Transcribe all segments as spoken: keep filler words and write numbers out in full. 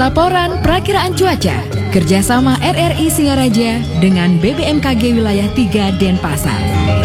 Laporan Perakiraan Cuaca kerjasama R R I Singaraja dengan B B M K G Wilayah tiga Denpasar.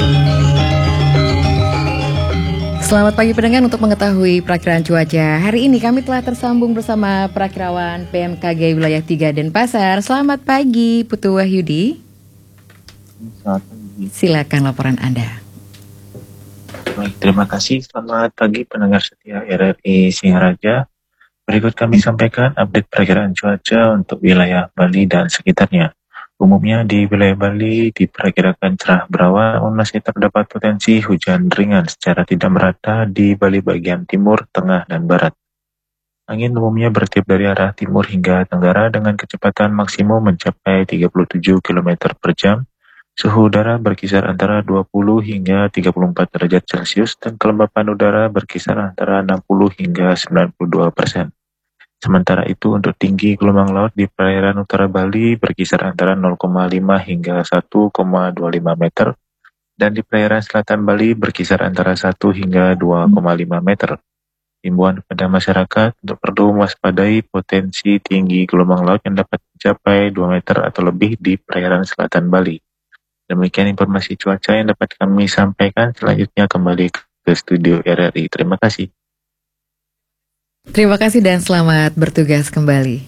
Selamat pagi pendengar, untuk mengetahui perakiraan cuaca hari ini kami telah tersambung bersama perakirawan B M K G Wilayah tiga Denpasar. Selamat pagi Putu Wahyudi. Selamat pagi. Silakan laporan Anda. Baik, terima kasih. Selamat pagi pendengar setia R R I Singaraja. Berikut kami sampaikan update perakiraan cuaca untuk wilayah Bali dan sekitarnya. Umumnya di wilayah Bali diperkirakan cerah berawan, namun masih terdapat potensi hujan ringan secara tidak merata di Bali bagian timur, tengah, dan barat. Angin umumnya bertiup dari arah timur hingga tenggara dengan kecepatan maksimum mencapai tiga puluh tujuh kilometer per jam. Suhu udara berkisar antara dua puluh hingga tiga puluh empat derajat Celcius dan kelembapan udara berkisar antara enam puluh hingga sembilan puluh dua persen. Sementara itu untuk tinggi gelombang laut di perairan utara Bali berkisar antara nol koma lima hingga satu koma dua lima meter dan di perairan selatan Bali berkisar antara satu hingga dua koma lima meter. Himbauan kepada masyarakat untuk perlu mewaspadai potensi tinggi gelombang laut yang dapat mencapai dua meter atau lebih di perairan selatan Bali. Demikian informasi cuaca yang dapat kami sampaikan. Selanjutnya kembali ke studio R R I. Terima kasih. Terima kasih dan selamat bertugas kembali.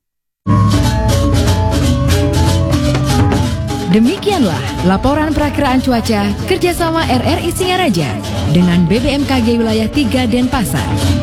Demikianlah laporan perakiraan cuaca kerjasama R R I Singaraja dengan B B M K G Wilayah tiga Denpasar.